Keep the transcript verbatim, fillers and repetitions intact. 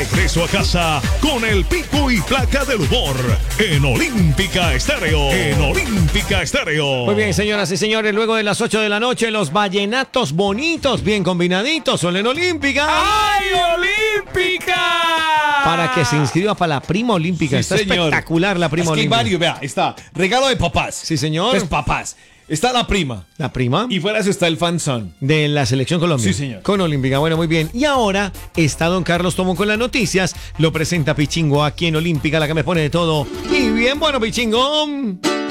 regreso a casa con el pico y placa del humor en Olímpica Estéreo. En Olímpica Estéreo. Muy bien, señoras y señores, luego de las ocho de la noche, los vallenatos bonitos, bien combinaditos, son en Olímpica. ¡Ay, Olímpica! Para que se inscriba para la prima olímpica. Sí, Está señor. espectacular la prima Es que hay olímpica. varios, vea, está regalo de papás. Sí, señor. Es papás. Está la prima. La prima Y fuera de eso está el fanzón. de la Selección Colombia. Sí, señor. Con Olímpica. Bueno, muy bien. Y ahora está don Carlos Tomón con las noticias. Lo presenta Pichingo aquí en Olímpica, la que me pone de todo. Y bien, bueno, Pichingo.